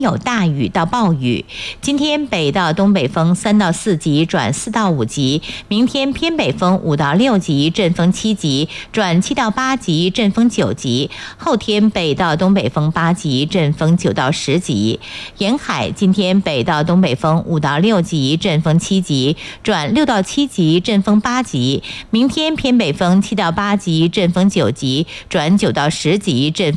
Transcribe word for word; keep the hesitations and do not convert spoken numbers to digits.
有大雨到暴雨，今天北到东北风三到四级转四到五级，明天偏北风五到六级，阵风七级转七到八级，阵风九级。后天北到东北风八级，阵风九到十级。沿海今天北到东北风五到六级，阵风七级转六到七级，阵风八级。明天偏北风七到八级，阵风九级转九到十级，阵